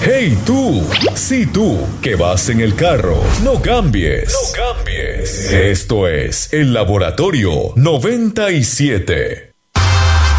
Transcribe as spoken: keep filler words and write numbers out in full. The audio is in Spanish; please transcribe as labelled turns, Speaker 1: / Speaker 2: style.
Speaker 1: Hey tú, sí tú, que vas en el carro, no cambies, no cambies. Esto es El Laboratorio noventa y siete.